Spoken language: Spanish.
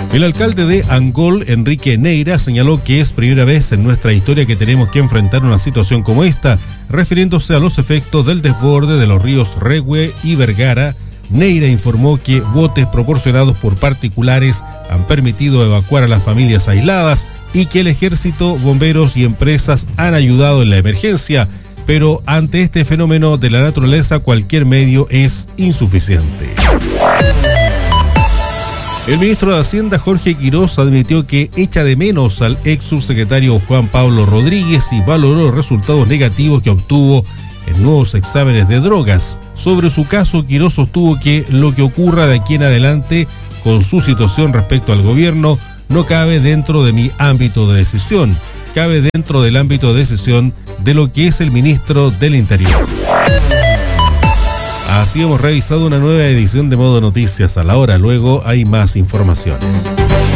El alcalde de Angol, Enrique Neira, señaló que es primera vez en nuestra historia que tenemos que enfrentar una situación como esta, refiriéndose a los efectos del desborde de los ríos Regue y Vergara. Neira informó que botes proporcionados por particulares han permitido evacuar a las familias aisladas y que el ejército, bomberos y empresas han ayudado en la emergencia, pero ante este fenómeno de la naturaleza cualquier medio es insuficiente. El ministro de Hacienda, Jorge Quirós, admitió que echa de menos al ex subsecretario Juan Pablo Rodríguez y valoró los resultados negativos que obtuvo en nuevos exámenes de drogas. Sobre su caso, Quirós sostuvo que lo que ocurra de aquí en adelante con su situación respecto al gobierno no cabe dentro de mi ámbito de decisión, cabe dentro del ámbito de decisión de lo que es el ministro del Interior. Así hemos revisado una nueva edición de Modo Noticias a la hora. Luego hay más informaciones.